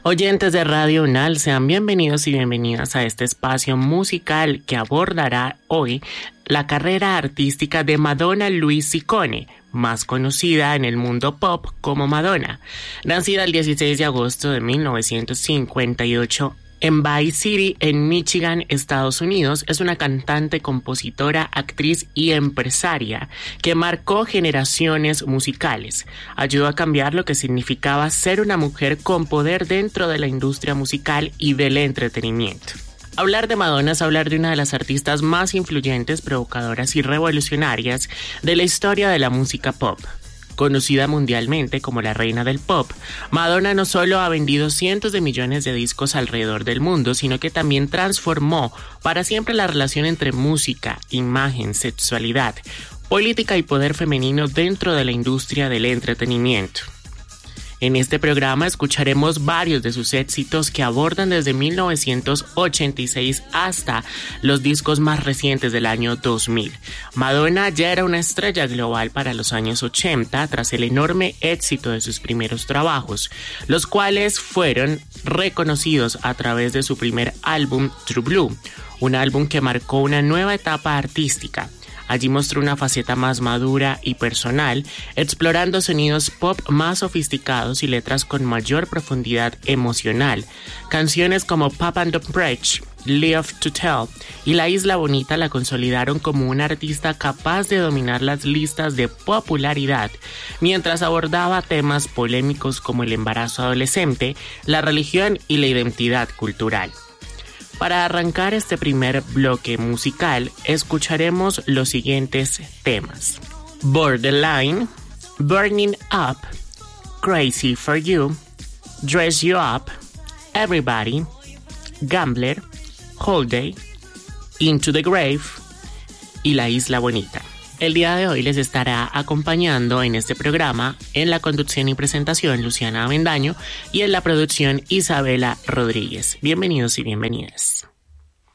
Oyentes de Radio UNAL, sean bienvenidos y bienvenidas a este espacio musical que abordará hoy la carrera artística de Madonna Louise Ciccone, más conocida en el mundo pop como Madonna. Nacida el 16 de agosto de 1958 en Bay City, en Michigan, Estados Unidos, es una cantante, compositora, actriz y empresaria que marcó generaciones musicales. Ayudó a cambiar lo que significaba ser una mujer con poder dentro de la industria musical y del entretenimiento. Hablar de Madonna es hablar de una de las artistas más influyentes, provocadoras y revolucionarias de la historia de la música pop. Conocida mundialmente como la reina del pop, Madonna no solo ha vendido cientos de millones de discos alrededor del mundo, sino que también transformó para siempre la relación entre música, imagen, sexualidad, política y poder femenino dentro de la industria del entretenimiento. En este programa escucharemos varios de sus éxitos que abordan desde 1986 hasta los discos más recientes del año 2000. Madonna ya era una estrella global para los años 80 tras el enorme éxito de sus primeros trabajos, los cuales fueron reconocidos a través de su primer álbum True Blue, un álbum que marcó una nueva etapa artística. Allí mostró una faceta más madura y personal, explorando sonidos pop más sofisticados y letras con mayor profundidad emocional. Canciones como Pop and Don't Preach, Live to Tell y La Isla Bonita la consolidaron como una artista capaz de dominar las listas de popularidad, mientras abordaba temas polémicos como el embarazo adolescente, la religión y la identidad cultural. Para arrancar este primer bloque musical, escucharemos los siguientes temas: Borderline, Burning Up, Crazy for You, Dress You Up, Everybody, Gambler, Holiday, Into the Grave y La Isla Bonita. El día de hoy les estará acompañando en este programa, en la conducción y presentación, Luciana Avendaño, y en la producción, Isabela Rodríguez. Bienvenidos y bienvenidas.